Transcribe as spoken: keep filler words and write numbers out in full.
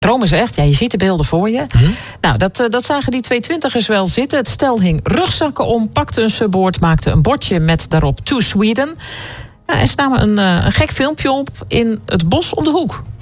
Dromen is echt, ja, je ziet de beelden voor je. Hm? Nou, dat, uh, dat zagen die twee twintigers wel zitten. Het stel hing rugzakken om, pakte een subboard, maakte een bordje met daarop To Sweden. Ja, en ze namen een, uh, een gek filmpje op in het bos om de hoek.